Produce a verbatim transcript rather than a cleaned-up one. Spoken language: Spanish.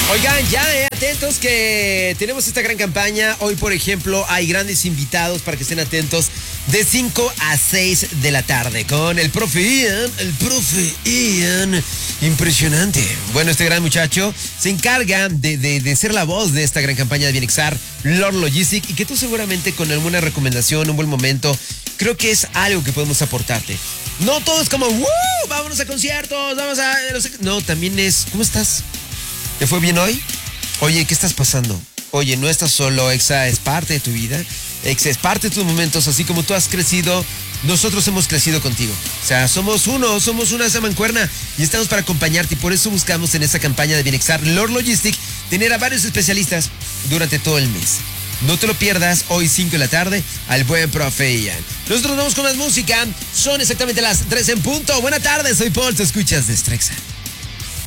Oigan, ya eh, atentos que tenemos esta gran campaña. Hoy, por ejemplo, hay grandes invitados para que estén atentos de cinco a seis de la tarde con el profe Ian, el profe Ian. Impresionante. Bueno, este gran muchacho se encarga de, de, de ser la voz de esta gran campaña de Bienexar, Lord Logistic, y que tú seguramente con alguna recomendación, un buen momento, creo que es algo que podemos aportarte. No todo es como, ¡woo! Vámonos a conciertos, vamos a... No, también es, ¿cómo estás? ¿Te fue bien hoy? Oye, ¿qué estás pasando? Oye, no estás solo, Exa es parte de tu vida. Exa es parte de tus momentos, así como tú has crecido, nosotros hemos crecido contigo. O sea, somos uno, somos una mancuerna y estamos para acompañarte, y por eso buscamos en esta campaña de Bienexar, Lord Logistic, tener a varios especialistas durante todo el mes. No te lo pierdas, hoy cinco de la tarde, al buen profe Ian. Nosotros vamos con más música, son exactamente las tres en punto. Buena tarde, soy Paul, te escuchas de Exa.